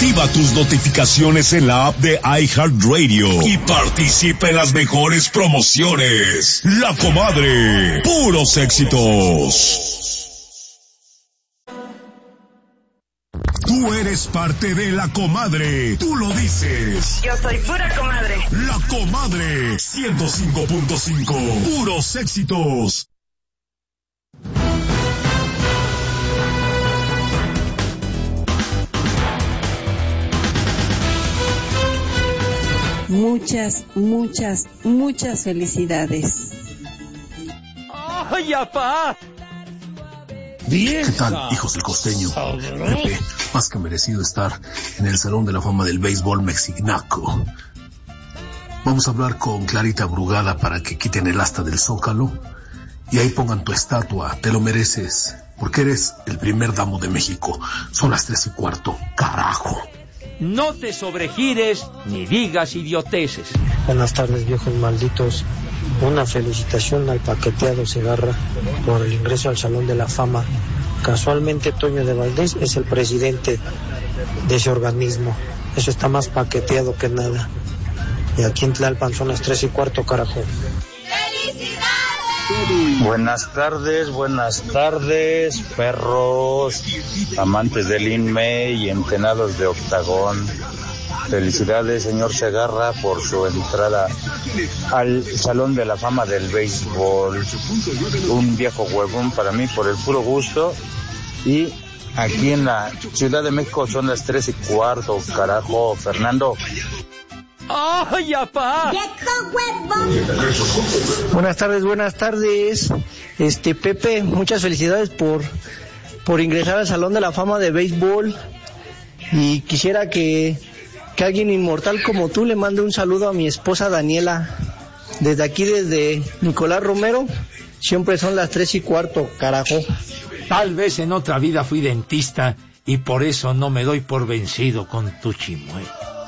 Activa tus notificaciones en la app de iHeartRadio y participa en las mejores promociones. La Comadre, puros éxitos. Tú eres parte de La Comadre, tú lo dices. Yo soy pura comadre. La Comadre, 105.5, puros éxitos. Muchas felicidades. ¡Ay, apá! ¿Qué tal, hijos del costeño? Pepe, más que merecido estar en el Salón de la Fama del Béisbol Mexicnaco. Vamos a hablar con Clarita Brugada para que quiten el asta del Zócalo y ahí pongan tu estatua. Te lo mereces, porque eres el primer damo de México. Son las 3:15, carajo. No te sobregires ni digas idioteces. Buenas tardes, viejos malditos. Una felicitación al paqueteado Segarra por el ingreso al Salón de la Fama. Casualmente Toño de Valdés es el presidente de ese organismo. Eso está más paqueteado que nada. Y aquí en Tlalpan son las 3:15, carajo. Buenas tardes, perros, amantes del INME y entenados de Octagón. Felicidades, señor Segarra, por su entrada al Salón de la Fama del Béisbol. Un viejo huevón para mí por el puro gusto. Y aquí en la Ciudad de México son las 3:15, carajo. Fernando. ¡Ay, apá! Buenas tardes. Pepe, muchas felicidades por ingresar al Salón de la Fama de Béisbol. Y quisiera que alguien inmortal como tú le mande un saludo a mi esposa Daniela. Desde aquí, desde Nicolás Romero, siempre son las 3:15, carajo. Tal vez en otra vida fui dentista y por eso no me doy por vencido con tu chimuelo.